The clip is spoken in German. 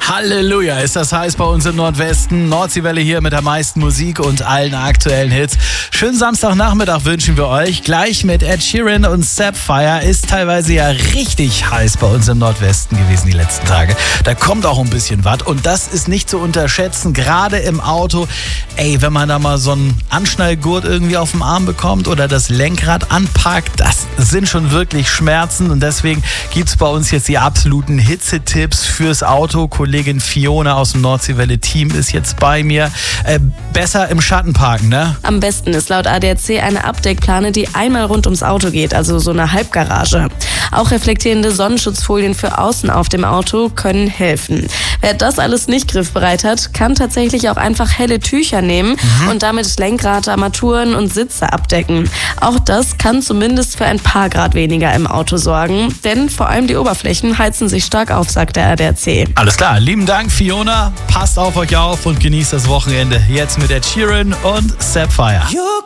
Halleluja, ist das heiß bei uns im Nordwesten. Nordseewelle hier mit der meisten Musik und allen aktuellen Hits. Schönen Samstagnachmittag wünschen wir euch. Gleich mit Ed Sheeran und Sapphire. Ist teilweise ja richtig heiß bei uns im Nordwesten gewesen die letzten Tage. Da kommt auch ein bisschen was und das ist nicht zu unterschätzen, gerade im Auto. Ey, wenn man da mal so einen Anschnallgurt irgendwie auf dem Arm bekommt oder das Lenkrad anpackt, das sind schon wirklich Schmerzen und deswegen gibt's bei uns jetzt die absoluten Hitze-Tipps fürs Auto. Kollegin Fiona aus dem Nordseewelle-Team ist jetzt bei mir. Besser im Schatten parken, ne? Am besten ist laut ADAC eine Abdeckplane, die einmal rund ums Auto geht, also so eine Halbgarage. Auch reflektierende Sonnenschutzfolien für außen auf dem Auto können helfen. Wer das alles nicht griffbereit hat, kann tatsächlich auch einfach helle Tücher nehmen und damit Lenkrad, Armaturen und Sitze abdecken. Auch das kann zumindest für ein paar Grad weniger im Auto sorgen, denn vor allem die Oberflächen heizen sich stark auf, sagt der ADAC. Alles klar, lieben Dank Fiona, passt auf euch auf und genießt das Wochenende. Jetzt mit Ed Sheeran und Sapphire.